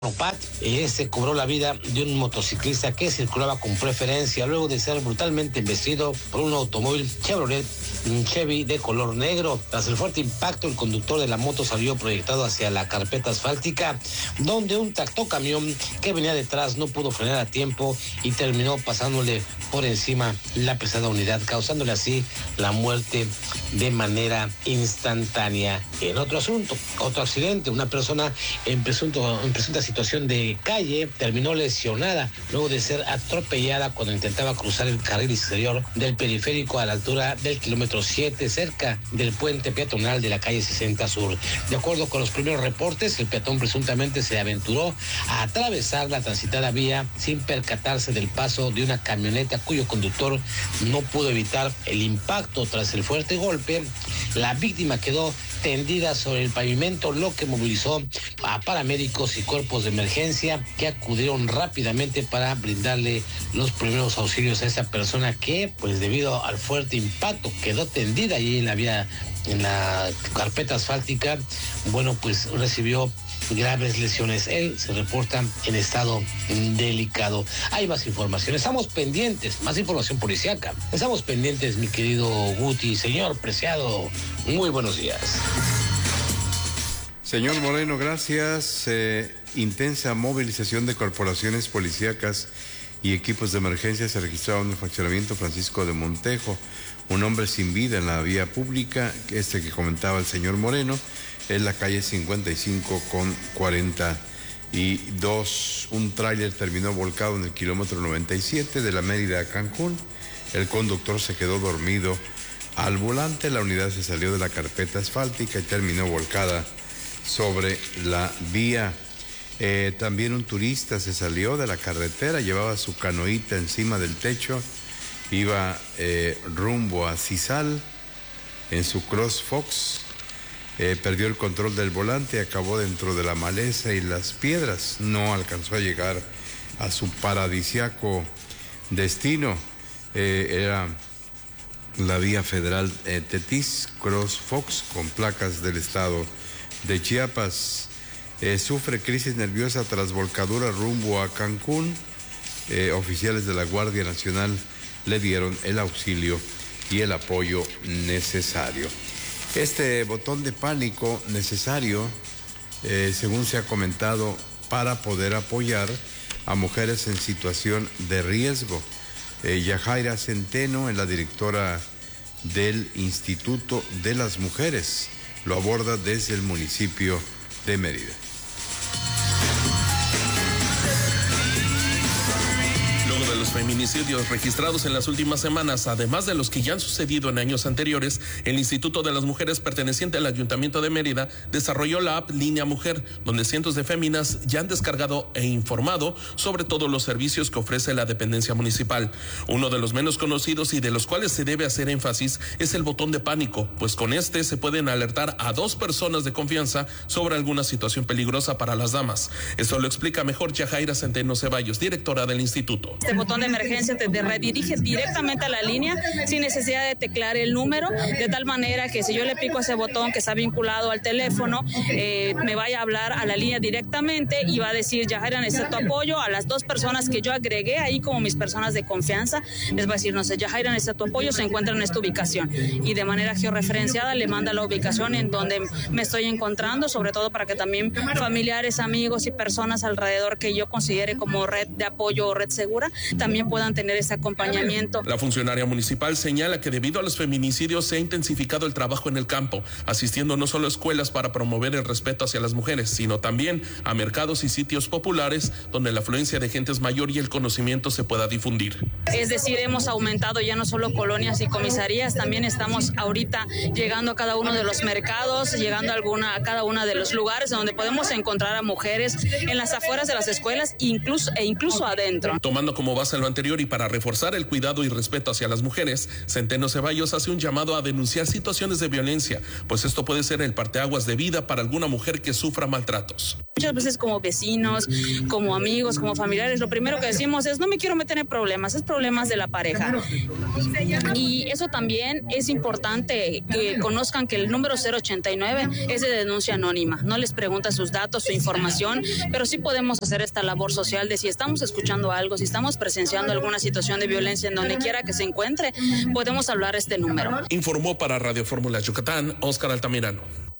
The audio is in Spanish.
Se cobró la vida de un motociclista que circulaba con preferencia luego de ser brutalmente embestido por un automóvil Chevrolet Chevy de color negro. Tras el fuerte impacto, el conductor de la moto salió proyectado hacia la carpeta asfáltica, donde un tractocamión que venía detrás no pudo frenar a tiempo y terminó pasándole por encima la pesada unidad, causándole así la muerte de manera instantánea. En otro asunto, otro accidente, una persona en presunta situación de calle terminó lesionada luego de ser atropellada cuando intentaba cruzar el carril exterior del periférico a la altura del kilómetro 7, cerca del puente peatonal de la calle 60 Sur. De acuerdo con los primeros reportes, el peatón presuntamente se aventuró a atravesar la transitada vía sin percatarse del paso de una camioneta cuyo conductor no pudo evitar el impacto. Tras el fuerte golpe, la víctima quedó tendida sobre el pavimento, lo que movilizó a paramédicos y cuerpos de emergencia que acudieron rápidamente para brindarle los primeros auxilios a esa persona que, pues debido al fuerte impacto, quedó tendida allí en la vía, en la carpeta asfáltica. Bueno, pues recibió graves lesiones. Él se reporta en estado delicado. Hay más información. Estamos pendientes, más información policíaca. Estamos pendientes, mi querido Guti. Señor Preciado, muy buenos días. Señor Moreno, gracias. Intensa movilización de corporaciones policíacas y equipos de emergencia se registraron en el fraccionamiento Francisco de Montejo. Un hombre sin vida en la vía pública, que comentaba el señor Moreno, en la calle 55 con 42. Un tráiler terminó volcado en el kilómetro 97 de la Mérida a Cancún. El conductor se quedó dormido al volante. La unidad se salió de la carpeta asfáltica y terminó volcada sobre la vía. También un turista se salió de la carretera, llevaba su canoita encima del techo, iba rumbo a Cisal en su CrossFox. Perdió el control del volante, acabó dentro de la maleza y las piedras, no alcanzó a llegar a su paradisiaco destino. Era la vía federal Tetis, CrossFox, con placas del estado de Chiapas. Sufre crisis nerviosa tras volcadura rumbo a Cancún. Oficiales de la Guardia Nacional le dieron el auxilio y el apoyo necesario. Este botón de pánico necesario, según se ha comentado, para poder apoyar a mujeres en situación de riesgo. Yajaira Centeno es la directora del Instituto de las Mujeres. Lo aborda desde el municipio de Mérida. De los feminicidios registrados en las últimas semanas, además de los que ya han sucedido en años anteriores, el Instituto de las Mujeres perteneciente al Ayuntamiento de Mérida desarrolló la app Línea Mujer, donde cientos de féminas ya han descargado e informado sobre todos los servicios que ofrece la dependencia municipal. Uno de los menos conocidos y de los cuales se debe hacer énfasis es el botón de pánico, pues con este se pueden alertar a 2 personas de confianza sobre alguna situación peligrosa para las damas. Esto lo explica mejor Yajaira Centeno Ceballos, directora del instituto. Este botón de emergencia te redirige directamente a la línea sin necesidad de teclear el número, de tal manera que si yo le pico ese botón que está vinculado al teléfono, me vaya a hablar a la línea directamente y va a decir: Yajaira, necesito apoyo. A las 2 personas que yo agregué ahí como mis personas de confianza, les va a decir: no sé, Yajaira, necesito apoyo, se encuentran en esta ubicación, y de manera georreferenciada le manda la ubicación en donde me estoy encontrando, sobre todo para que también familiares, amigos y personas alrededor que yo considere como red de apoyo o red segura también puedan tener ese acompañamiento. La funcionaria municipal señala que debido a los feminicidios se ha intensificado el trabajo en el campo, asistiendo no solo a escuelas para promover el respeto hacia las mujeres, sino también a mercados y sitios populares donde la afluencia de gente es mayor y el conocimiento se pueda difundir. Es decir, hemos aumentado ya no solo colonias y comisarías, también estamos ahorita llegando a cada uno de los mercados, llegando a cada uno de los lugares donde podemos encontrar a mujeres en las afueras de las escuelas e incluso adentro. Tomando como base lo anterior y para reforzar el cuidado y respeto hacia las mujeres, Centeno Ceballos hace un llamado a denunciar situaciones de violencia, pues esto puede ser el parteaguas de vida para alguna mujer que sufra maltratos. Muchas veces como vecinos, como amigos, como familiares, lo primero que decimos es no me quiero meter en problemas, es problemas de la pareja. Y eso también es importante que conozcan que el número 089 es de denuncia anónima, no les pregunta sus datos, su información, pero sí podemos hacer esta labor social de si estamos escuchando algo, si estamos presenciando alguna situación de violencia en donde quiera que se encuentre, podemos hablar este número. Informó para Radio Fórmula Yucatán, Óscar Altamirano.